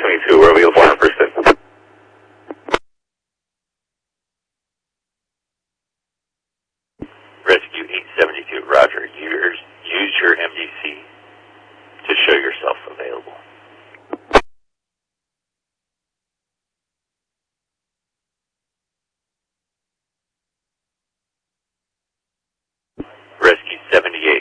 822, Romeo 4%. Rescue 872, roger. Use your MDC to show yourself available. Rescue 78,